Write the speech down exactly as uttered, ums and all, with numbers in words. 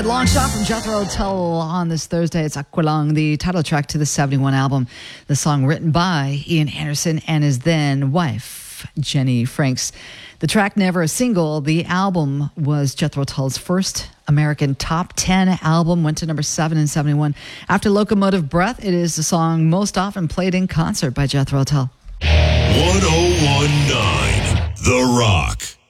Long shot from Jethro Tull on this Thursday. It's Aqualung, the title track to the seventy-one album. The song written by Ian Anderson and his then wife, Jenny Franks. The track never a single. The album was Jethro Tull's first American top ten album, went to number seven in seventy-one. After Locomotive Breath, it is the song most often played in concert by Jethro Tull. one oh one point nine The Rock.